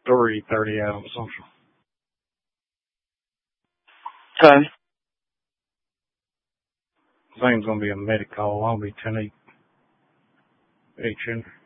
3:30 out on Central. Okay. I think it's going to be a medical. I'll be 10 each.